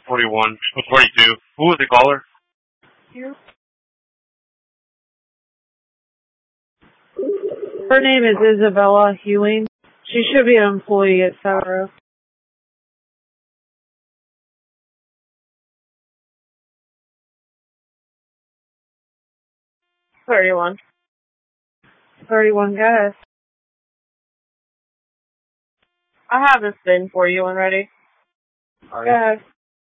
41, 42. Who was the caller? You. Her name is Isabella Hewing. She should be an employee at Severo. 31. 31, guys. I have this thing for you when ready. All right. Guys.